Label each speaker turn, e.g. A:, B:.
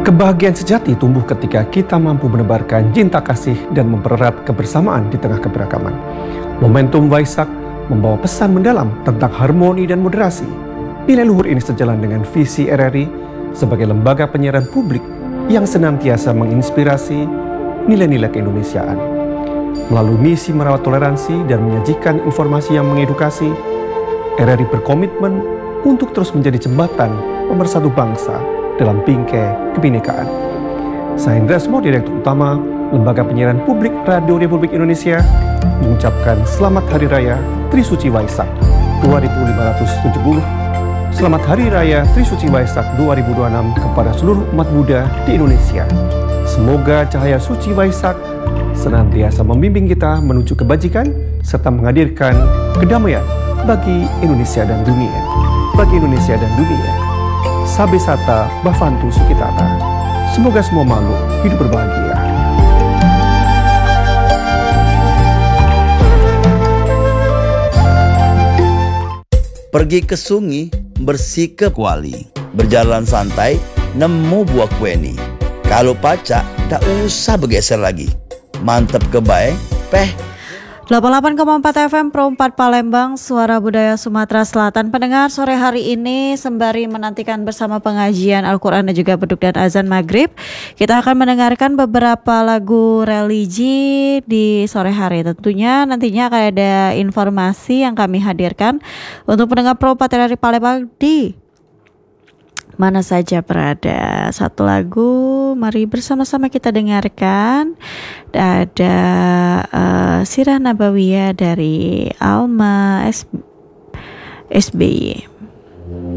A: Kebahagiaan sejati tumbuh ketika kita mampu menebarkan cinta kasih dan mempererat kebersamaan di tengah keberagaman. Momentum Waisak membawa pesan mendalam tentang harmoni dan moderasi. Nilai luhur ini sejalan dengan visi RRI sebagai lembaga penyiaran publik yang senantiasa menginspirasi nilai-nilai keindonesiaan. Melalui misi merawat toleransi dan menyajikan informasi yang mengedukasi, RRI berkomitmen untuk terus menjadi jembatan pemersatu bangsa dalam bingkai kebinekaan. Saya Indra Asmo, Direktur Utama Lembaga Penyiaran Publik Radio Republik Indonesia, mengucapkan Selamat Hari Raya Trisuci Waisak 2570. Selamat Hari Raya Trisuci Waisak 2026 kepada seluruh umat Buddha di Indonesia. Semoga cahaya suci Waisak senantiasa membimbing kita menuju kebajikan serta menghadirkan kedamaian bagi Indonesia dan dunia. Bagi Indonesia dan dunia. Sabe Sata Bhavantu Sukitata. Semoga semua makhluk hidup berbahagia.
B: Pergi ke sungai, bersih ke kuali. Berjalan santai, nemu buah kueni. Kalau pacak, tak usah bergeser lagi. Mantep ke bae, peh.
C: 88,4 FM Pro 4 Palembang, Suara Budaya Sumatera Selatan. Pendengar, sore hari ini sembari menantikan bersama pengajian Al-Quran dan juga beduk dan azan maghrib, kita akan mendengarkan beberapa lagu religi di sore hari. Tentunya nantinya akan ada informasi yang kami hadirkan untuk pendengar Pro 4 RRI Palembang di mana saja berada. Satu lagu, mari bersama-sama kita dengarkan. Ada Sirah Nabawiyah dari Alma SBY.